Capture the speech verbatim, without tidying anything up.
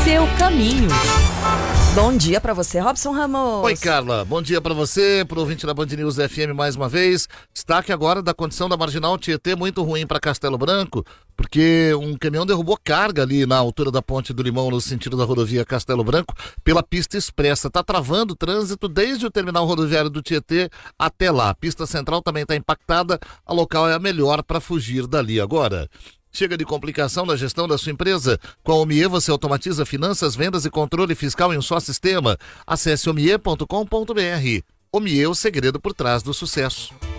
seu caminho. Bom dia pra você, Robson Ramos. Oi, Carla. Bom dia pra você, pro ouvinte da Band News F M mais uma vez. Destaque agora da condição da Marginal Tietê, muito ruim para Castelo Branco, porque um caminhão derrubou carga ali na altura da Ponte do Limão, no sentido da rodovia Castelo Branco, pela pista expressa. Tá travando o trânsito desde o terminal rodoviário do Tietê até lá. A pista central também está impactada, a local é a melhor para fugir dali agora. Chega de complicação na gestão da sua empresa? Com a Omie você automatiza finanças, vendas e controle fiscal em um só sistema. Acesse omie ponto com ponto br. Omie, o segredo por trás do sucesso.